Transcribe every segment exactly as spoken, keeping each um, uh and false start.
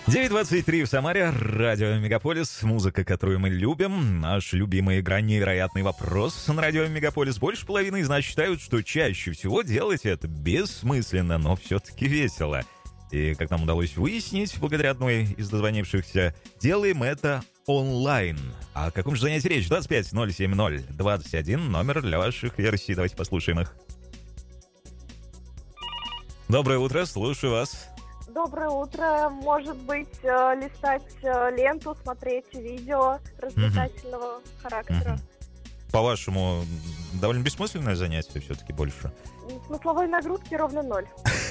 девять двадцать три в Самаре, радио Мегаполис, музыка, которую мы любим, наш любимый игра «Невероятный вопрос» на радио Мегаполис. Больше половины из нас считают, что чаще всего делать это бессмысленно, но все-таки весело. И, как нам удалось выяснить, благодаря одной из дозвонившихся, делаем это онлайн. О каком же занятии речь? двадцать пять ноль семь ноль двадцать один, номер для ваших версий. Давайте послушаем их. Доброе утро, слушаю вас. Доброе утро. Может быть, э, листать э, ленту, смотреть видео развлекательного mm-hmm. характера. Mm-hmm. По-вашему, довольно бессмысленное занятие все-таки больше? Смысловой нагрузки ровно ноль.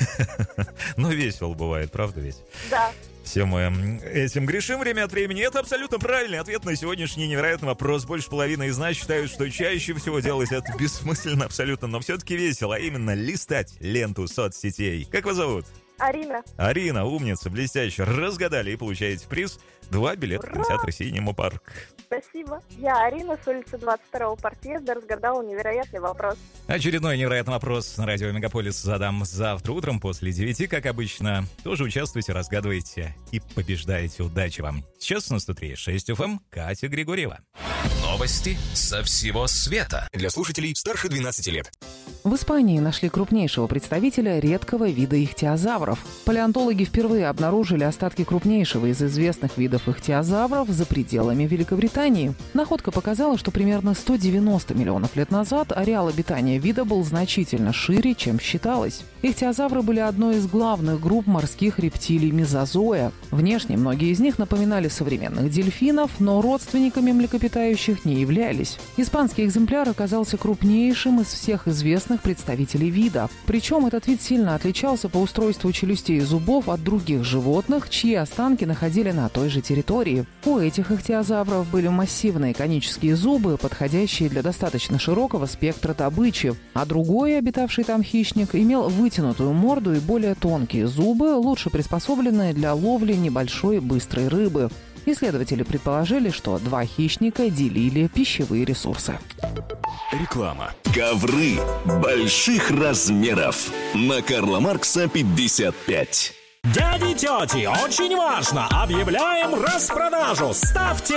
Ну, весело бывает, правда ведь? Да. Все мы этим грешим время от времени. Это абсолютно правильный ответ на сегодняшний невероятный вопрос. Больше половины из нас считают, что чаще всего делать это бессмысленно абсолютно, но все-таки весело, а именно листать ленту соцсетей. Как вас зовут? Арина. Арина, умница, блестяще. Разгадали и получаете приз. Два билета в кинотеатр «Синема Парк». Спасибо. Я Арина с улицы двадцать второго подъезда разгадала невероятный вопрос. Очередной невероятный вопрос на радио Мегаполис задам завтра утром после девяти, как обычно. Тоже участвуйте, разгадывайте и побеждаете. Удачи вам. Сейчас на сто три и шесть эф эм Катя Григорьева. Новости со всего света. Для слушателей старше двенадцати лет. В Испании нашли крупнейшего представителя редкого вида ихтиозавров. Палеонтологи впервые обнаружили остатки крупнейшего из известных видов ихтиозавров за пределами Великобритании. Находка показала, что примерно сто девяносто миллионов лет назад ареал обитания вида был значительно шире, чем считалось. Ихтиозавры были одной из главных групп морских рептилий мезозоя. Внешне многие из них напоминали современных дельфинов, но родственниками млекопитающих не являлись. Испанский экземпляр оказался крупнейшим из всех известных представителей вида. Причем этот вид сильно отличался по устройству челюстей и зубов от других животных, чьи останки находили на той же территории. У этих ихтиозавров были массивные конические зубы, подходящие для достаточно широкого спектра добычи, а другой, обитавший там хищник, имел вытянутую морду и более тонкие зубы, лучше приспособленные для ловли небольшой быстрой рыбы. Исследователи предположили, что два хищника делили пищевые ресурсы. Реклама. Ковры больших размеров. На Карла Маркса пятьдесят пять. Дяди и тети, очень важно! Объявляем распродажу! Ставьте